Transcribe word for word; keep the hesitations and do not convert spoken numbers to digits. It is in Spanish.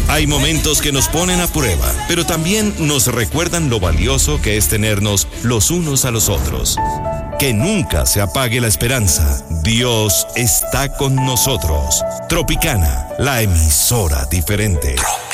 Hay momentos que nos ponen a prueba, pero también nos recuerdan lo valioso que es tenernos los unos a los otros. Que nunca se apague la esperanza. Dios está con nosotros. Tropicana, la emisora diferente.